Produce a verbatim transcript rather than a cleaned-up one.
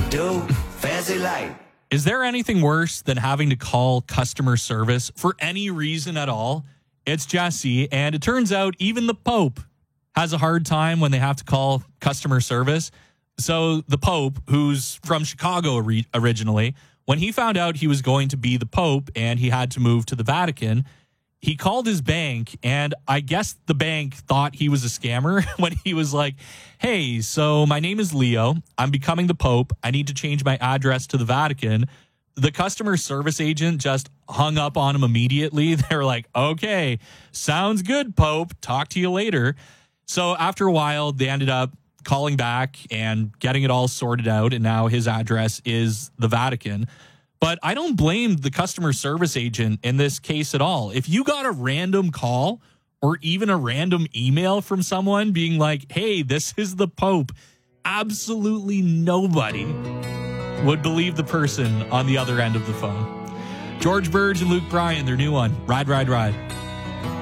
do, fancy like. Is there anything worse than having to call customer service for any reason at all? It's Jesse, and it turns out even the Pope has a hard time when they have to call customer service. So the Pope, who's from Chicago ori- originally, when he found out he was going to be the Pope and he had to move to the Vatican, he called his bank, and I guess the bank thought he was a scammer when he was like, hey, so my name is Leo. I'm becoming the Pope. I need to change my address to the Vatican. The customer service agent just hung up on him immediately. They're like, okay, sounds good, Pope. Talk to you later. So after a while, they ended up calling back and getting it all sorted out, and now his address is the Vatican. But I don't blame the customer service agent in this case at all. If you got a random call or even a random email from someone being like, hey, this is the Pope, absolutely nobody would believe the person on the other end of the phone. George Burge and Luke Bryan, their new one, Ride, Ride, Ride.